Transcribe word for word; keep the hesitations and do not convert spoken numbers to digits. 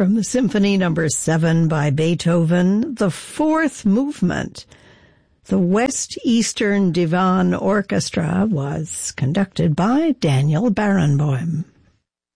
From the Symphony Number seven by Beethoven, the fourth movement. The West Eastern Divan Orchestra was conducted by Daniel Barenboim.